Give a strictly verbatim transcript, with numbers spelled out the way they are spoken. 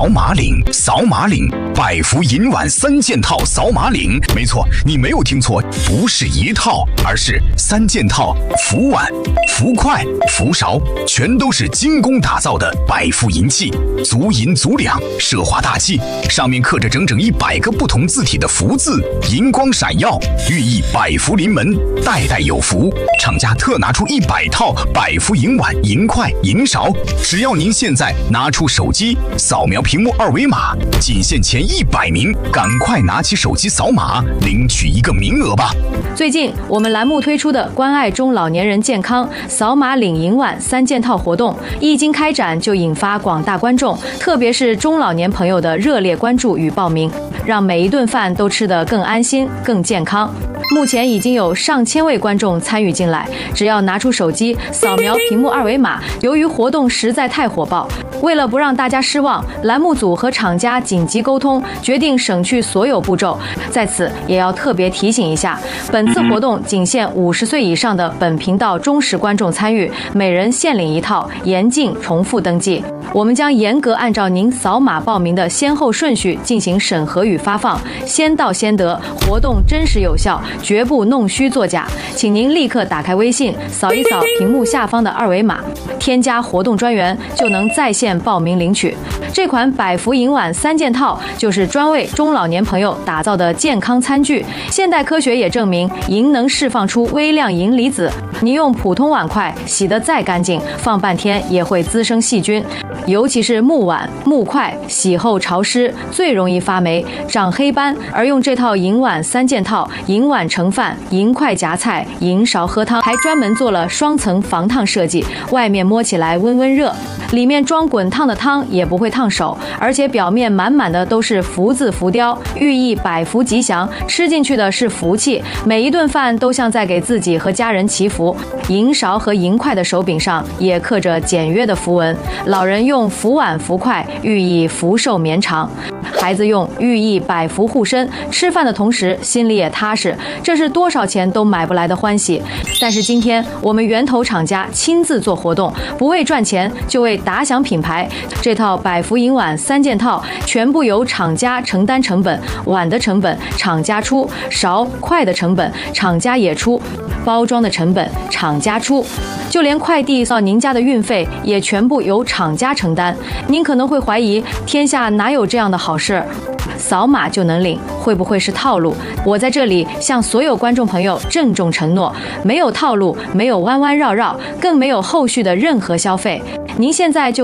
扫码领，扫码领，百福银碗三件套扫码领。没错，你没有听错，不是一套，而是三件套，福碗、福筷、福勺，全都是精工打造的百福银器，足银足两，奢华大气，上面刻着整整一百个不同字体的福字，银光闪耀，寓意百福临门，代代有福。厂家特拿出一百套百福银碗、银筷、银勺，只要您现在拿出手机扫描屏幕二维码，仅限前一百名，赶快拿起手机扫码领取一个名额吧。 最近我们栏目推出的关爱中老年人健康扫码领银碗三件套活动，一经开展就引发广大观众，特别是中老年朋友的热烈关注与报名，让每一顿饭都吃得更安心、更健康。目前已经有上千位观众参与进来，只要拿出手机扫描屏幕二维码。由于活动实在太火爆，为了不让大家失望，栏目组和厂家紧急沟通，决定省去所有步骤。在此也要特别提醒一下，本次活动仅限五十岁以上的本频道忠实观众参与，每人限领一套，严禁重复登记。我们将严格按照您扫码报名的先后顺序进行审核与发放，先到先得，活动真实有效，绝不弄虚作假。请您立刻打开微信，扫一扫屏幕下方的二维码，添加活动专员，就能在线报名领取。这款百福银碗三件套就是专为中老年朋友打造的健康餐具。现代科学也证明，银能释放出微量银离子，你用普通碗筷洗得再干净，放半天也会滋生细菌。尤其是木碗、木筷，洗后潮湿，最容易发霉、长黑斑。而用这套银碗三件套，银碗盛饭，银筷夹菜，银勺喝汤，还专门做了双层防烫设计，外面摸起来温温热，里面装滚烫的汤也不会烫手，而且表面满满的都是福字浮雕，寓意百福吉祥，吃进去的是福气，每一顿饭都像在给自己和家人祈福。银勺和银筷的手柄上也刻着简约的符文，老人用福碗福筷，寓意福寿绵长；孩子用寓意百福护身，吃饭的同时心里也踏实，这是多少钱都买不来的欢喜。但是今天我们源头厂家亲自做活动，不为赚钱，就为打响品牌。这套百福银碗三件套全部由厂家承担成本，碗的成本厂家出，勺筷的成本厂家也出，包装的成本厂家出，就连快递到您家的运费也全部由厂家承担。您可能会怀疑，天下哪有这样的好事？扫码就能领，会不会是套路？我在这里向所有观众朋友郑重承诺，没有套路，没有弯弯绕绕，更没有后续的任何消费。您现在就